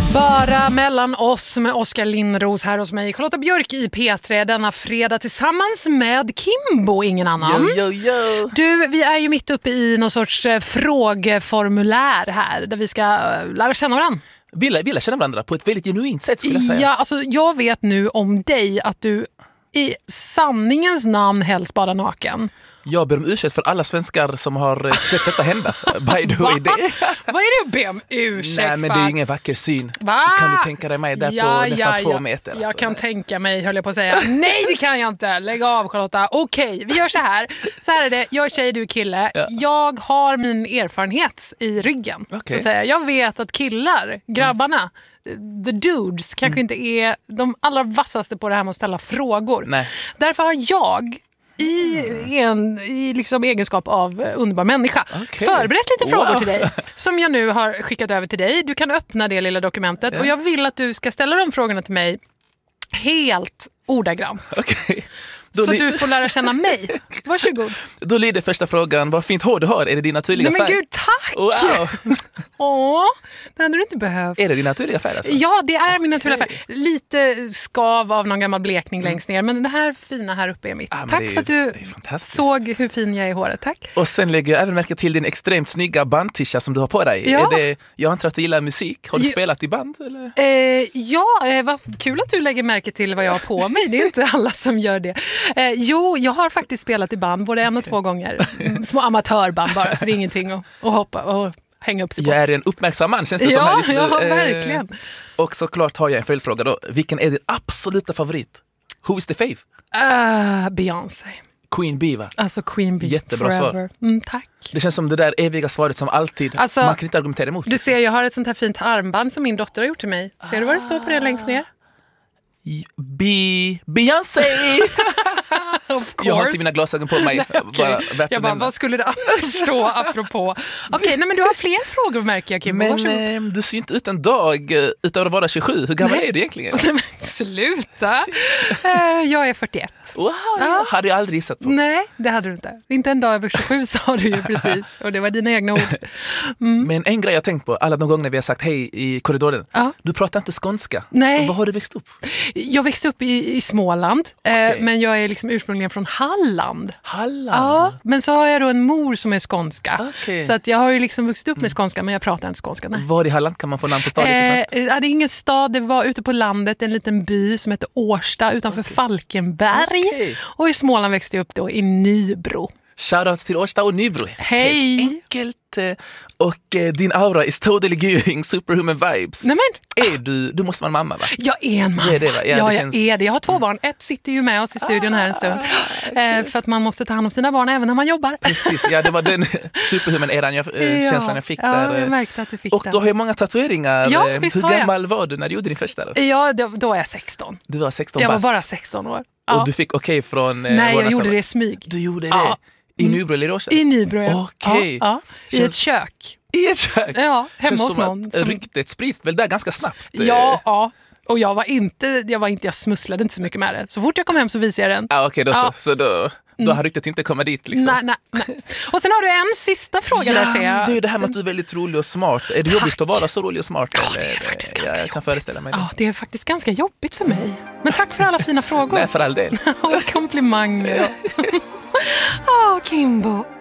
Bara mellan oss med Oskar Lindros här hos mig, Charlotta Björk i P3 denna fredag tillsammans med Kimbo, ingen annan. Yo. Du, vi är ju mitt uppe i någon sorts frågeformulär här där vi ska lära känna varandra. Vi lär känna varandra på ett väldigt genuint sätt, skulle jag säga. Ja, alltså jag vet nu om dig att du i sanningens namn helst bara naken. Jag ber om ursäkt för alla svenskar som har sett detta hända. By the way, Vad är det att be om ursäkt? Nej, men det är ingen vacker syn. Va? Kan du tänka dig mig där på nästan 2 meter? Jag alltså. kan tänka mig, höll jag på att säga. Nej, det kan jag inte. Lägg av, Charlotta. Okej, vi gör så här. Så här är det. Jag är tjej, du är kille. Ja. Jag har min erfarenhet i ryggen. Så att säga. Jag vet att killar, grabbarna, the dudes, kanske inte är de allra vassaste på det här med att ställa frågor. Nej. Därför har jag i liksom egenskap av underbar människa förberett lite frågor till dig som jag nu har skickat över till dig. Du kan öppna det lilla dokumentet och jag vill att du ska ställa de frågorna till mig helt ordagrant. Så du får lära känna mig. Varsågod. Då lyder första frågan, vad fint hår du har. Är det din naturliga färg? Nej men gud, tack! Wow. Åh, det hade du inte behövt. Är det din naturliga färg alltså? Ja, det är min naturliga färg. Lite skav av någon gammal blekning längst ner. Men det här fina här uppe är mitt. Tack för att du såg hur fin jag är i håret. Tack. Och sen lägger jag även märke till din extremt snygga bandtisha som du har på dig. Ja. Jag antar att du gillar musik. Har du spelat i band? Eller? Vad kul att du lägger märke till vad jag har på mig. Det är inte alla som gör det. Jo, jag har faktiskt spelat i band både 1 och 2 gånger. Små amatörband bara, så det är ingenting att hoppa och hänga upp sig på. Jag är en uppmärksam man, känns det som här just nu. Ja, verkligen. Och såklart har jag en följdfråga då. Vilken är din absoluta favorit? Who is the fave? Beyoncé. Queen Bee, va? Alltså Queen Bee. Jättebra forever. svar. Tack. Det känns som det där eviga svaret som alltid, alltså, man kan inte argumentera emot. Du ser, jag har ett sånt här fint armband som min dotter har gjort till mig. Ser du vad det står på det längst ner? Beyoncé! Jag har inte mina glasögon på mig. Jag bara, vad skulle det annars stå apropå? Okej, men du har fler frågor märker jag, Kim. Men du ser inte ut en dag utöver att vara 27. Hur gammal är du egentligen? Men sluta. Jag är 41. Wow, hade jag aldrig gissat på. Nej, det hade du inte. Inte en dag över 27 sa du ju precis. Och det var dina egna ord. Men en grej jag tänkt på alla de gånger vi har sagt hej i korridoren. Du pratar inte skånska. Nej. Var har du växt upp? Jag växte upp i Småland. Men jag är liksom ursprungligen från Halland. Ja, men så har jag då en mor som är skånska. Så att jag har ju liksom vuxit upp med skånska, men jag pratar inte skånska. Nej. Var i Halland kan man få namn på stad lite snabbt? Det är ingen stad, det var ute på landet, en liten by som heter Årsta utanför Falkenberg. Och i Småland växte jag upp då i Nybro. Shoutouts till Årsta och Nybro. Hej! Helt enkelt. Och din aura is totally giving superhuman vibes. Nej men, du måste vara en mamma, va? Jag är en mamma. Det är det, va? Jag är det. Jag har 2 barn. Ett sitter ju med oss i studion här en stund. För att man måste ta hand om sina barn även när man jobbar. Precis, det var den superhuman-eran känslan jag fick där. Ja, jag märkte att du fick och den. Och du har ju många tatueringar. Ja, hur gammal var du när du gjorde din första då? Ja, då är jag 16. Du var 16 Jag bast. var bara 16 år. Och du fick från... Nej, jag gjorde det i smyg. Du gjorde det? I Nybro eller i Årsta? I Nybro, ja. Ja. I ett kök. I ett kök? Ja, hemma hos någon. Ryktet sprids väl där ganska snabbt? Ja. Och jag smusslade inte så mycket med det. Så fort jag kom hem så visade jag den. Så då har ryktet inte kommit dit liksom. Nej. Och sen har du en sista fråga där, ser jag. Det är det här med att du är väldigt rolig och smart. Är det jobbigt att vara så rolig och smart? Ja, det är faktiskt ganska jobbigt. Jag kan föreställa mig det. Ja, det är faktiskt ganska jobbigt för mig. Men tack för alla fina frågor. Nej, för all del. Och komplimanger. Kimbo.